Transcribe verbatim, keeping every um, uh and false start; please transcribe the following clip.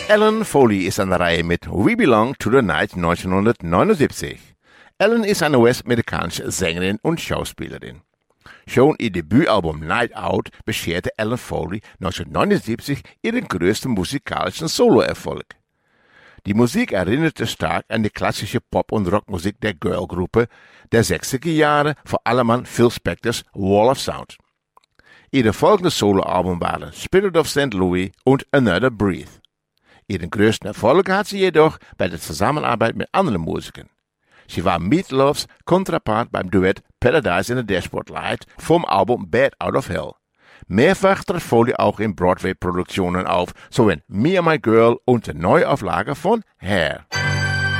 Ellen Foley ist an der Reihe mit We Belong to the Night neunzehnhundertneunundsiebzig. Ellen ist eine US-amerikanische Sängerin und Schauspielerin. Schon ihr Debütalbum Night Out bescherte Ellen Foley neunzehnhundertneunundsiebzig ihren größten musikalischen Soloerfolg. Die Musik erinnerte stark an die klassische Pop- und Rockmusik der Girl-Gruppe der sechziger Jahre, vor allem an Phil Spectors Wall of Sound. Ihre folgenden Soloalben waren Spirit of Saint Louis und Another Breath. Ihren größten Erfolg hat sie jedoch bei der Zusammenarbeit mit anderen Musikern. Sie war Meat Love's Kontrapart beim Duett Paradise in the Dashboard Light vom Album Bad Out of Hell. Mehrfach trat Foley auch in Broadway-Produktionen auf, so in Me and My Girl und der Neuauflage von Hair.